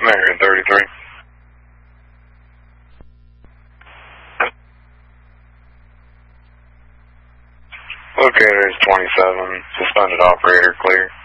American 33. Locator is 27, suspended operator clear.